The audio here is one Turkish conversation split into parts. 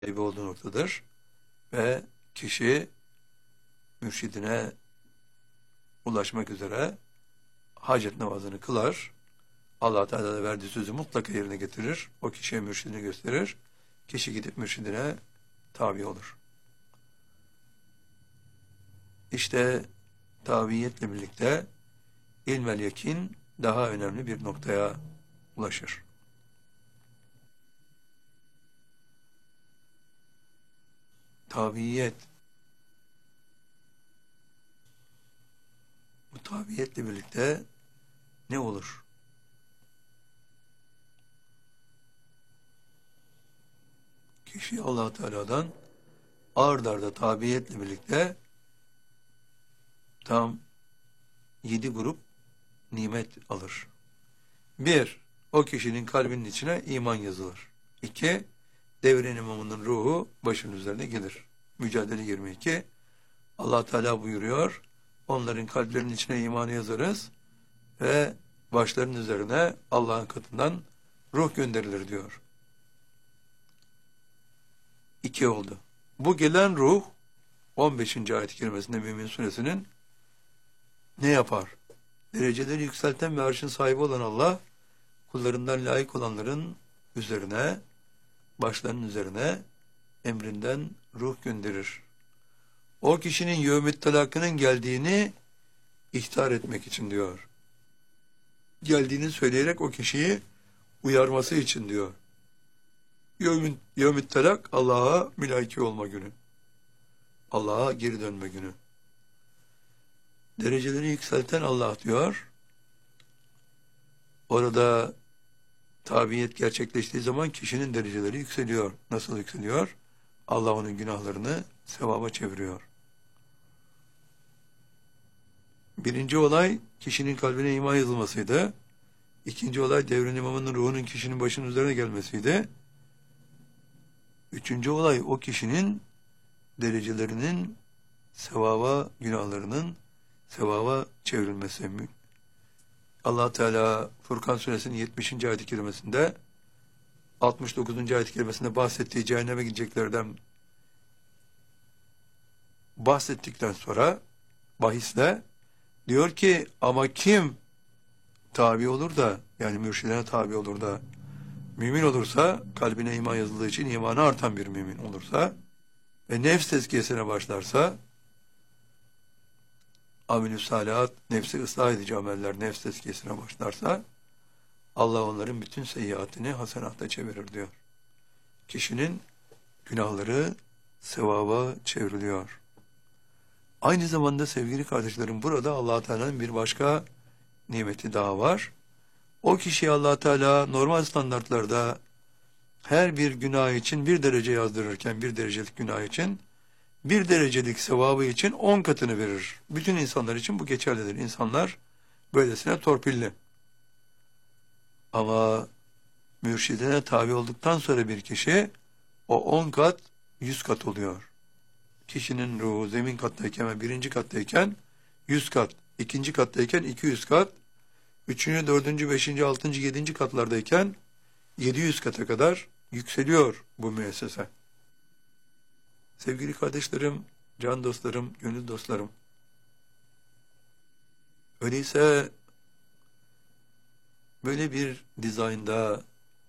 sahibi olduğu noktadır. Ve kişi mürşidine ulaşmak üzere hacet namazını kılar. Allah Teala da verdiği sözü mutlaka yerine getirir. O kişiye mürşidini gösterir. Kişi gidip mürşidine tabi olur. İşte tabiiyetle birlikte ilmel yakin daha önemli bir noktaya ulaşır. Tabiiyet. Bu tabiiyetle birlikte ne olur? Kişi Allah Teala'dan ard arda tabiiyetle birlikte tam 7 grup nimet alır. 1. O kişinin kalbinin içine iman yazılır. 2. Devrin imamının ruhu başının üzerine gelir. Mücadele 22. Allah Teala buyuruyor, onların kalplerinin içine imanı yazarız ve başlarının üzerine Allah'ın katından ruh gönderilir diyor. 2 oldu. Bu gelen ruh 15. ayet-i kerimesinde Mümin Suresinin ne yapar? Dereceleri yükselten ve arşın sahibi olan Allah, kullarından layık olanların üzerine, başlarının üzerine emrinden ruh gönderir. O kişinin yevmit talakının geldiğini ihtar etmek için diyor. Geldiğini söyleyerek o kişiyi uyarması için diyor. Yevmit talak Allah'a mülaki olma günü. Allah'a geri dönme günü. Dereceleri yükselten Allah diyor. Orada tabiyet gerçekleştiği zaman kişinin dereceleri yükseliyor. Nasıl yükseliyor? Allah onun günahlarını sevaba çeviriyor. Birinci olay kişinin kalbine iman yazılmasıydı. İkinci olay devrin imamının ruhunun kişinin başının üzerine gelmesiydi. Üçüncü olay o kişinin derecelerinin sevaba, günahlarının sevaba çevrilmesi. Allah Teala Furkan Suresinin 70. ayet-i kerimesinde 69. ayet-i kerimesinde bahsettiği cehenneme gideceklerden bahsettikten sonra bahisle diyor ki ama kim tabi olur da yani mürşidine tabi olur da mümin olursa kalbine iman yazıldığı için imanı artan bir mümin olursa ve nefs tezkiyesine başlarsa amel-i salihat, nefsi ıslah edici ameller nefs tezkiyesine başlarsa Allah onların bütün seyyiatini hasenata çevirir diyor. Kişinin günahları sevaba çevriliyor. Aynı zamanda sevgili kardeşlerim burada Allah Teala'nın bir başka nimeti daha var. O kişiye Allah Teala normal standartlarda her bir günah için bir derece yazdırırken bir derecelik günah için bir derecelik sevabı için 10 katını verir. Bütün insanlar için bu geçerlidir. İnsanlar böylesine torpilli. Ama mürşidine tabi olduktan sonra bir kişi o 10 kat 100 kat oluyor. Kişinin ruhu zemin kattayken ve birinci kattayken 100 kat, ikinci kattayken 200 kat, üçüncü, dördüncü, beşinci, altıncı, yedinci katlardayken 700 kata kadar yükseliyor bu müessese. Sevgili kardeşlerim, can dostlarım, gönül dostlarım. Öyleyse böyle bir dizaynda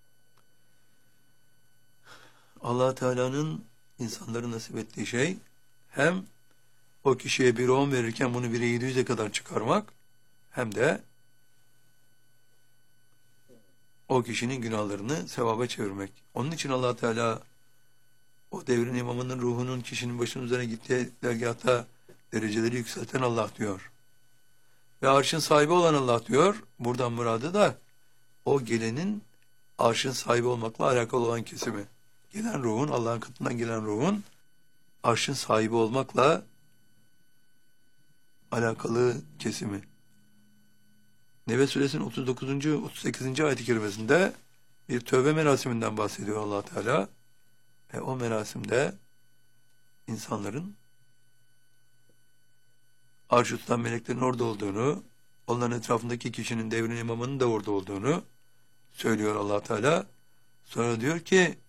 Allah Teala'nın insanlara nasip ettiği şey hem o kişiye 1'e 10 verirken bunu 1'e 700'e kadar çıkarmak hem de o kişinin günahlarını sevaba çevirmek. Onun için Allah Teala o devrin imamının ruhunun kişinin başının üzerine gittiği dergâhta dereceleri yükselten Allah diyor. Ve arşın sahibi olan Allah diyor. Buradan muradı da o gelenin arşın sahibi olmakla alakalı olan kesimi. Gelen ruhun, Allah'ın katından gelen ruhun arşın sahibi olmakla alakalı kesimi. Nebe Suresinin 39. 38. ayet-i kerimesinde bir tövbe merasiminden bahsediyor Allah Teala. Ve o merasimde insanların arş-ı tutan meleklerin orada olduğunu, onların etrafındaki kişinin devrin imamının da orada olduğunu söylüyor Allah Teala. Sonra diyor ki